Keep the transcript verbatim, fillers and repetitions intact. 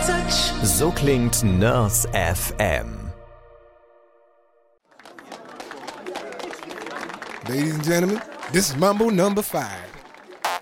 So klingt Nurse F M. Ladies and gentlemen, this is Mambo number five.